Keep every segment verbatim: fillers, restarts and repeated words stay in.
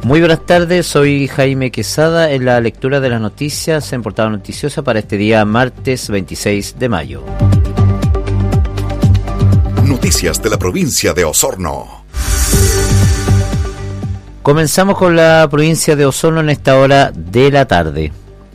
Muy buenas tardes, soy Jaime Quesada en la lectura de las noticias en Portada Noticiosa para este día martes veintiséis de mayo. Noticias de la provincia de Osorno. Comenzamos con la provincia de Osorno en esta hora de la tarde.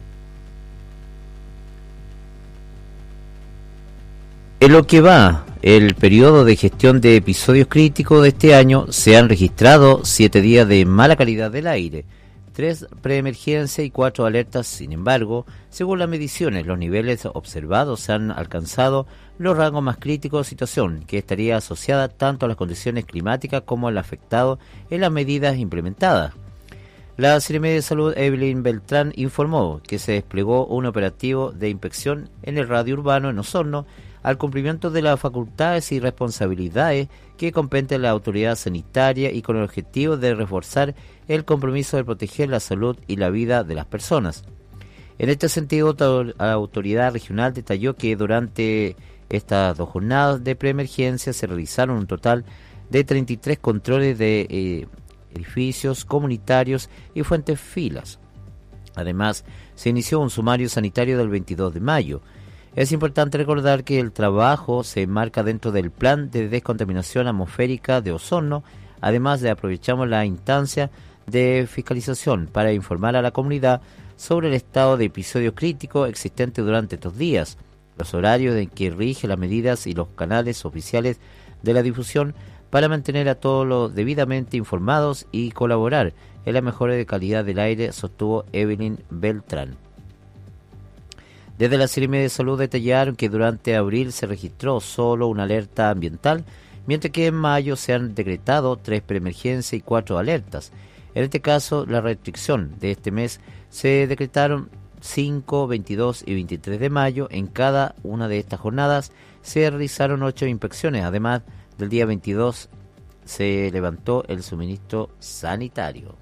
En lo que va el periodo de gestión de episodios críticos de este año, se han registrado siete días de mala calidad del aire, tres preemergencias y cuatro alertas. Sin embargo, según las mediciones, los niveles observados han alcanzado los rangos más críticos, situación que estaría asociada tanto a las condiciones climáticas como al afectado en las medidas implementadas. La Secretaría de Salud, Evelyn Beltrán, informó que se desplegó un operativo de inspección en el radio urbano en Osorno al cumplimiento de las facultades y responsabilidades que competen la autoridad sanitaria y con el objetivo de reforzar el compromiso de proteger la salud y la vida de las personas. En este sentido, la autoridad regional detalló que durante estas dos jornadas de preemergencia se realizaron un total de treinta y tres controles de eh, edificios comunitarios y fuentes filas. Además, se inició un sumario sanitario del veintidós de mayo. Es importante recordar que el trabajo se enmarca dentro del Plan de Descontaminación Atmosférica de Osorno, además de aprovechamos la instancia de fiscalización para informar a la comunidad sobre el estado de episodio crítico existente durante estos días, los horarios en que rige las medidas y los canales oficiales de la difusión para mantener a todos los debidamente informados y colaborar en la mejora de calidad del aire, sostuvo Evelyn Beltrán. Desde la Secretaría de Salud detallaron que durante abril se registró solo una alerta ambiental, mientras que en mayo se han decretado tres preemergencias y cuatro alertas. En este caso, la restricción de este mes se decretaron cinco, veintidós y veintitrés de mayo. En cada una de estas jornadas se realizaron ocho inspecciones. Además, del día veintidós se levantó el suministro sanitario.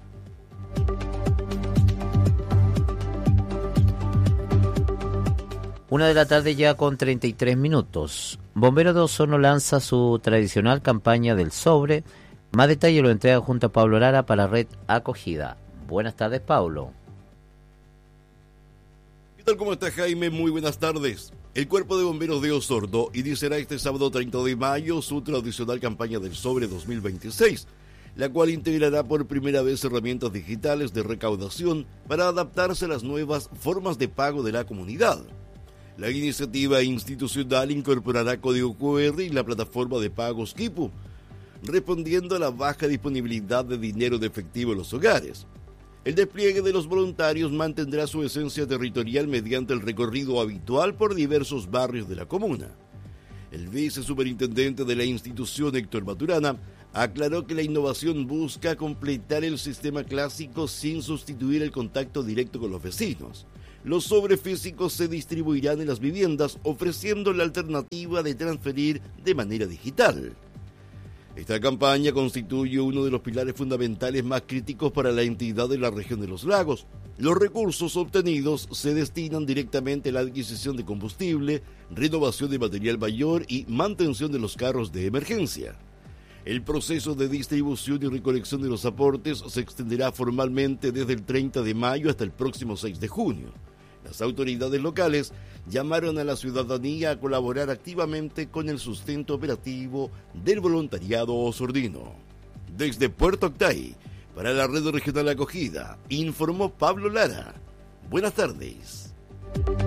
Una de la tarde ya con treinta y tres minutos. Bomberos de Osorno lanza su tradicional campaña del sobre. Más detalle lo entrega junto a Pablo Lara para Red Acogida. Buenas tardes, Pablo. ¿Qué tal? ¿Cómo está, Jaime? Muy buenas tardes. El Cuerpo de Bomberos de Osorno iniciará este sábado treinta de mayo su tradicional campaña del sobre dos mil veintiséis, la cual integrará por primera vez herramientas digitales de recaudación para adaptarse a las nuevas formas de pago de la comunidad. La iniciativa institucional incorporará código cu erre y la plataforma de pagos Quipu, respondiendo a la baja disponibilidad de dinero de efectivo en los hogares. El despliegue de los voluntarios mantendrá su esencia territorial mediante el recorrido habitual por diversos barrios de la comuna. El vicesuperintendente de la institución, Héctor Maturana, aclaró que la innovación busca completar el sistema clásico sin sustituir el contacto directo con los vecinos. Los sobres físicos se distribuirán en las viviendas, ofreciendo la alternativa de transferir de manera digital. Esta campaña constituye uno de los pilares fundamentales más críticos para la entidad de la región de los lagos. Los recursos obtenidos se destinan directamente a la adquisición de combustible, renovación de material mayor y mantención de los carros de emergencia. El proceso de distribución y recolección de los aportes se extenderá formalmente desde el treinta de mayo hasta el próximo seis de junio. Las autoridades locales llamaron a la ciudadanía a colaborar activamente con el sustento operativo del voluntariado osordino. Desde Puerto Octay, para la Red Regional Acogida, informó Pablo Lara. Buenas tardes.